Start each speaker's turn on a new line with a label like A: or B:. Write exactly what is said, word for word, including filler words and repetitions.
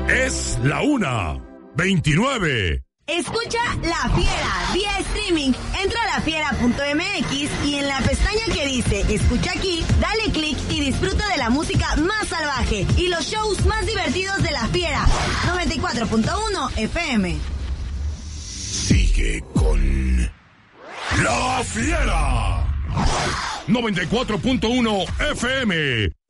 A: Es la una veintinueve.
B: Escucha La Fiera vía streaming. Entra a la fiera punto m x y en la pestaña que dice Escucha aquí, dale clic y disfruta de la música más salvaje y los shows más divertidos de La Fiera. noventa y cuatro punto uno F M.
A: Sigue con La Fiera. noventa y cuatro punto uno F M.